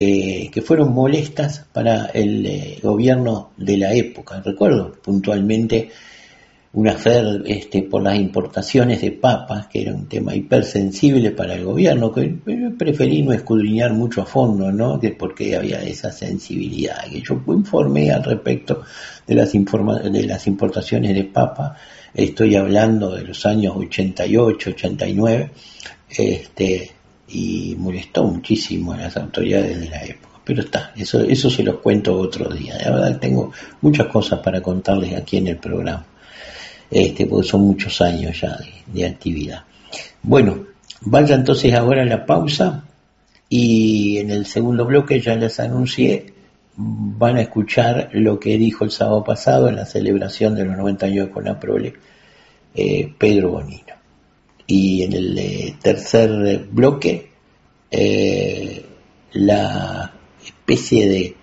que fueron molestas para el gobierno de la época. Recuerdo puntualmente un afer por las importaciones de papas, que era un tema hipersensible para el gobierno, que preferí no escudriñar mucho a fondo, ¿no? De por qué había esa sensibilidad. Que yo informé al respecto de las importaciones de papa. Estoy hablando de los años 88, 89, y molestó muchísimo a las autoridades de la época. Pero eso se los cuento otro día. La verdad tengo muchas cosas para contarles aquí en el programa. Porque son muchos años ya de actividad. Bueno, vaya entonces ahora a la pausa y en el segundo bloque ya les anuncié, van a escuchar lo que dijo el sábado pasado en la celebración de los 90 años de Conaprole, Pedro Bonino. Y en el tercer bloque, la especie de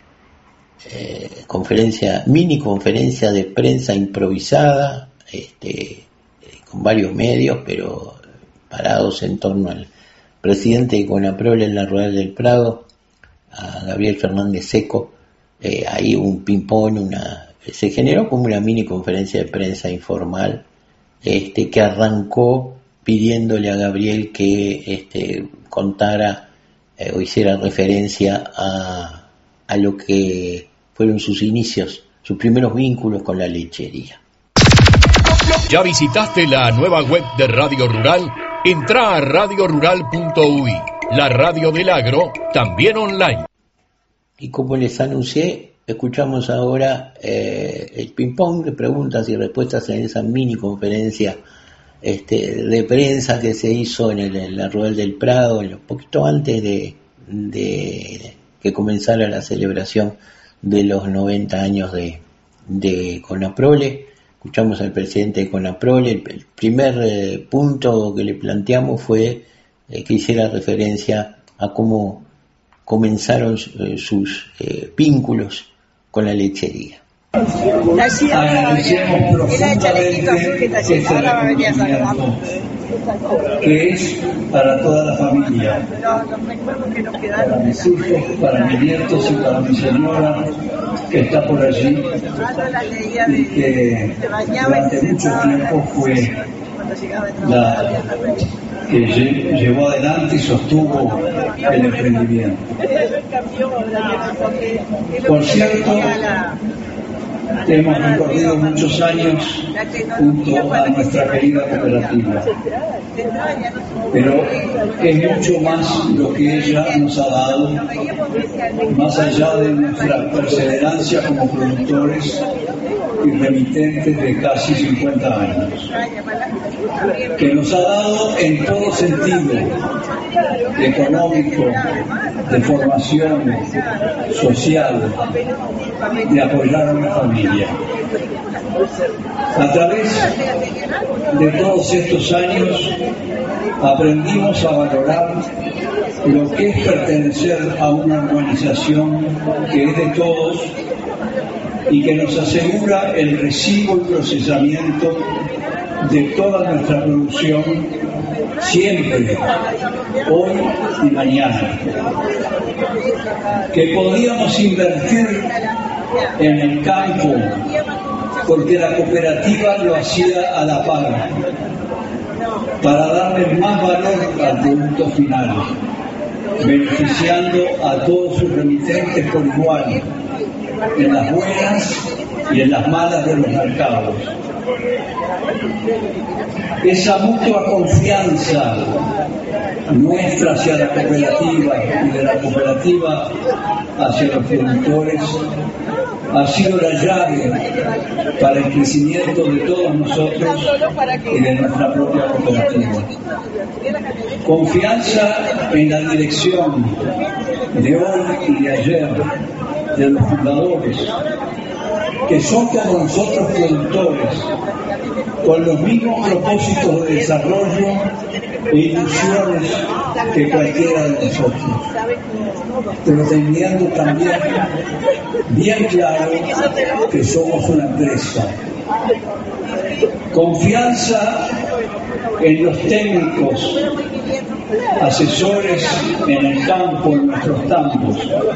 mini conferencia de prensa improvisada, con varios medios, pero parados en torno al presidente de Conaprole en la Rural del Prado, a Gabriel Fernández Seco. Ahí un ping-pong, se generó como una mini conferencia de prensa informal, que arrancó pidiéndole a Gabriel que contara o hiciera referencia a lo que fueron sus inicios, sus primeros vínculos con la lechería. ¿Ya visitaste la nueva web de Radio Rural? Entrá a radiorural.uy, la radio del agro, también online. Y como les anuncié, escuchamos ahora el ping-pong de preguntas y respuestas en esa mini conferencia de prensa que se hizo en la Rural del Prado, un poquito antes de que comenzara la celebración de los 90 años de Conaprole. Escuchamos al presidente de Conaprole. El primer punto que le planteamos fue que hiciera referencia a cómo comenzaron sus vínculos con la lechería. Agradecemos profundamente este reconocimiento que es para toda la familia, para mis hijos, para mis nietos y para mi señora que está por allí y que durante mucho tiempo fue la que llevó adelante y sostuvo el emprendimiento. Por cierto, hemos recorrido muchos años junto a nuestra querida cooperativa, pero es mucho más lo que ella nos ha dado, más allá de nuestra perseverancia como productores y remitentes de casi 50 años, que nos ha dado en todo sentido, económico, de formación social, de apoyar a una familia. A través de todos estos años aprendimos a valorar lo que es pertenecer a una organización que es de todos y que nos asegura el recibo y procesamiento de toda nuestra producción siempre, hoy y mañana. Que podíamos invertir en el campo porque la cooperativa lo hacía a la par para darle más valor al producto final, beneficiando a todos sus remitentes por igual, en las buenas y en las malas de los mercados. Esa mutua confianza nuestra hacia la cooperativa y de la cooperativa hacia los productores ha sido la llave para el crecimiento de todos nosotros y de nuestra propia cooperativa. Confianza en la dirección de hoy y de ayer de los fundadores, que son como nosotros productores, con los mismos propósitos de desarrollo e ilusiones que cualquiera de nosotros, pero teniendo también bien claro que somos una empresa. Confianza en los técnicos asesores en el campo, en nuestros campos,